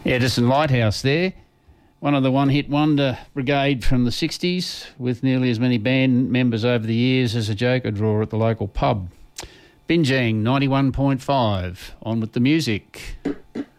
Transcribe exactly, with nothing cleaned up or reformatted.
Edison Lighthouse there. One of the one-hit wonder brigade from the sixties, with nearly as many band members over the years as a joker drawer at the local pub. Binjang ninety-one point five. On with the music.